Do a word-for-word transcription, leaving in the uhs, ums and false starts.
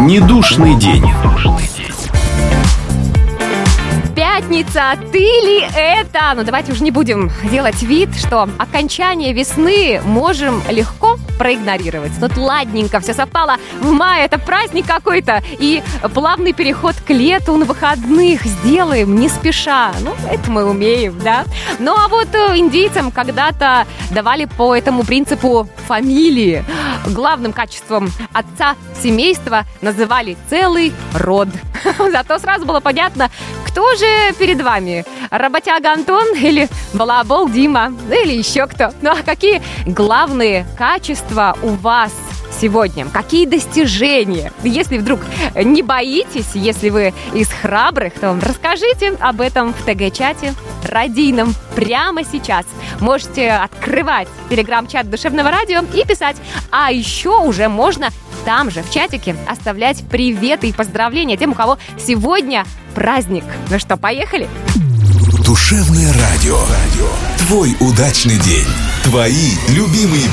Недушный день. Пятница, ты ли это? Ну давайте уже не будем делать вид, что окончание весны можем легко проигнорировать. Тут ладненько все совпало. В мае это праздник какой-то. И плавный переход к лету на выходных сделаем не спеша. Ну, это мы умеем, да? Ну, а вот индейцам когда-то давали по этому принципу фамилии. Главным качеством отца семейства называли целый род. Зато сразу было понятно, кто же перед вами? Работяга Антон или балабол Дима? Или еще кто? Ну, а какие главные качества у вас сегодня? Какие достижения? Если вдруг не боитесь, если вы из храбрых, то расскажите об этом в ТГ-чате радийном прямо сейчас. Можете открывать телеграм-чат Душевного радио и писать. А еще уже можно там же, в чатике, оставлять приветы и поздравления тем, у кого сегодня праздник. Ну что, поехали? Душевное радио. Твой удачный день. Твои любимые